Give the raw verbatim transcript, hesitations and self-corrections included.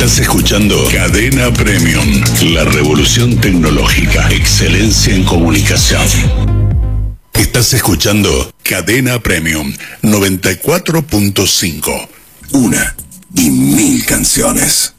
Estás escuchando Cadena Premium, la revolución tecnológica, excelencia en comunicación. Estás escuchando Cadena Premium noventa y cuatro punto cinco. Una y mil canciones.